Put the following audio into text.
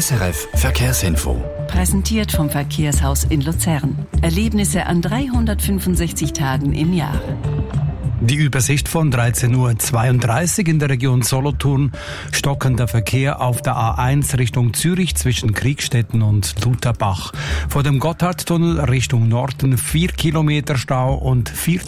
SRF Verkehrsinfo. Präsentiert vom Verkehrshaus in Luzern. Erlebnisse an 365 Tagen im Jahr. Die Übersicht von 13.32 Uhr in der Region Solothurn. Stockender Verkehr auf der A1 Richtung Zürich zwischen Kriegstetten und Lutherbach. Vor dem Gotthardtunnel Richtung Norden 4 Kilometer Stau und 40